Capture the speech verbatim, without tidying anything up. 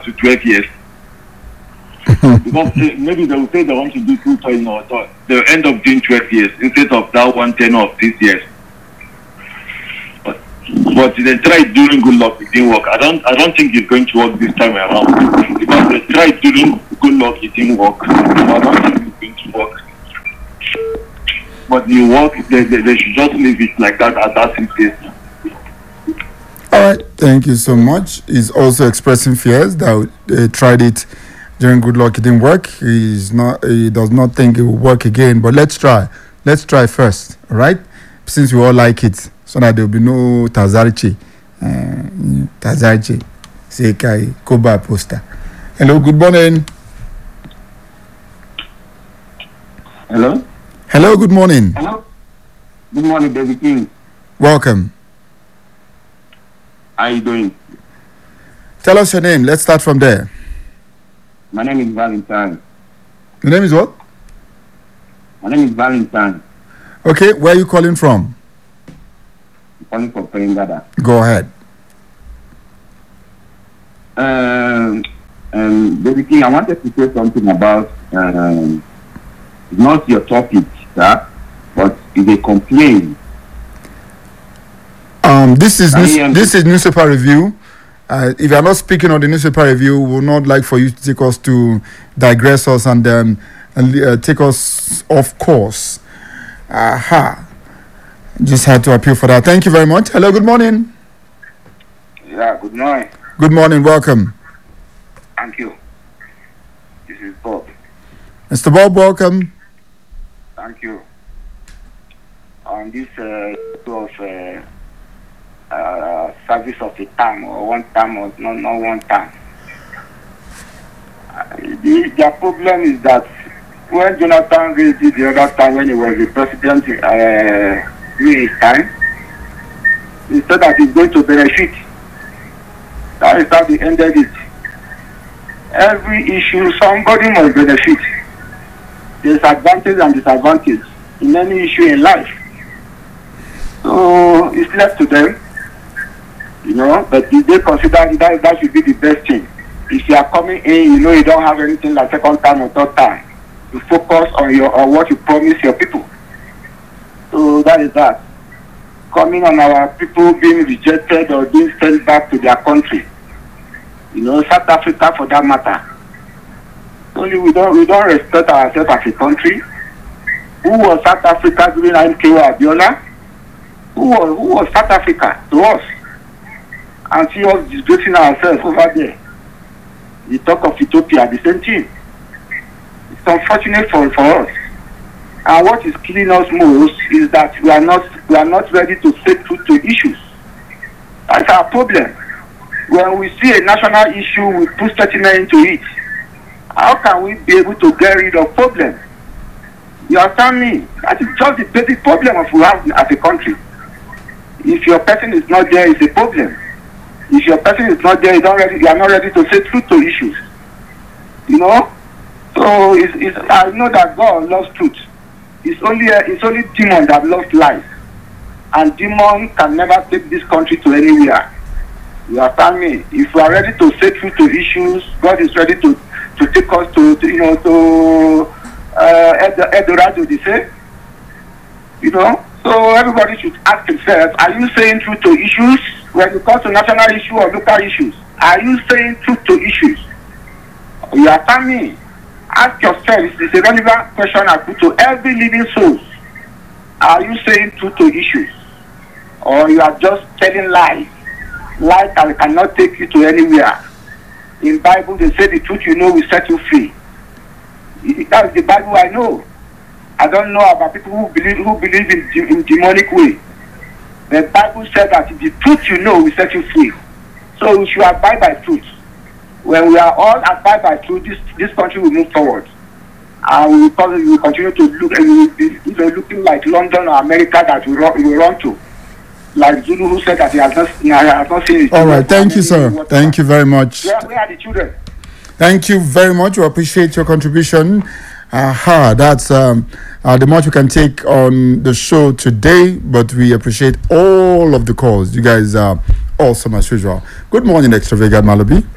to twelve years. Because uh, maybe they will say they want to do two term or so, the end of June twelve years instead of that one tenure of six years. But, but they tried during good luck, it didn't work. I don't I don't think it's going to work this time around. Because they tried during good luck, it didn't work. I don't think it's going to work. But the work, they, they, they should just leave it like that at that six years. All right, thank you so much. He's also expressing fears that they tried it during good luck, it didn't work. He's not. He does not think it will work again. But let's try. Let's try first. All right, since we all like it, so that there will be no Tazarchi, uh, Tazarchi, Sekai, Koba poster. Hello, good morning. Hello. Hello, good morning. Hello. Good morning, David King. Welcome. How are you doing? Tell us your name. Let's start from there. My name is Valentine. Your name is what? My name is Valentine. Okay, where are you calling from? I'm calling from Perengada. Go ahead. Um, um, David King, I wanted to say something about um, not your topic, sir, but it's a complaint. Um, this is news, I am- this is newspaper review. Uh, if you are not speaking on the newspaper review, we would not like for you to take us to digress us and um, and uh, take us off course. Aha. Just had to appeal for that. Thank you very much. Hello, good morning. Yeah, good morning. Good morning, welcome. Thank you. This is Bob. Mister Bob, welcome. Thank you. On this uh, issue of uh, uh, service of a term or one term or not, not one term. Uh, the, their problem is that when Jonathan raised it the other time when he was the president uh, during his time, he said that he's going to benefit. That is how they ended it. Every issue, somebody must benefit. There's advantage and disadvantage in any issue in life. So it's left to them, you know, but if they consider that that should be the best thing. If you are coming in, you know you don't have anything like second time or third time. You focus on your on what you promise your people. So that is that. Coming on our people being rejected or being sent back to their country. You know, South Africa for that matter. Only we don't we don't respect ourselves as a country. Who was South Africa during M K O Abiola? Who was who was South Africa to us? And see us disgracing ourselves over there. We talk of Ethiopia, the same thing. It's unfortunate for, for us. And what is killing us most is that we are not we are not ready to say truth to issues. That's our problem. When we see a national issue, we put settlement into it. How can we be able to get rid of problems? You understand me? That is just the basic problem of we have as a country. If your person is not there, it's a problem. If your person is not there, you don't ready, you are not ready to say truth to issues. You know? So it's, it's, I know that God loves truth. It's only a, it's only demon that loves lies. And demon can never take this country to anywhere. You understand me? If we are ready to say truth to issues, God is ready to, to take us to, to you know, to uh, Eldorado, they say. You know? So everybody should ask themselves, are you saying truth to issues when it comes to national issue or local issues? Are you saying truth to issues? You understand me? Ask yourself, it's a relevant question I put to every living soul. Are you saying truth to issues? Or you are just telling lies? Lies that cannot take you to anywhere. In Bible, they say the truth you know will set you free. That's the Bible I know. I don't know about people who believe who believe in, in demonic way. The Bible said that the truth you know will set you free. So we should abide by truth. When we are all abide by truth, this this country will move forward. And we will probably will continue to look and we will be you know, looking like London or America that we run, we run to. Like Zulu who said that he has not, he has not seen it. All right, thank you, sir. Thank you very much. Where, where are the children? Thank you very much. We appreciate your contribution. Aha, that's um, uh, the much we can take on the show today, but we appreciate all of the calls. You guys are awesome as usual. Good morning, Extravagant Malabi.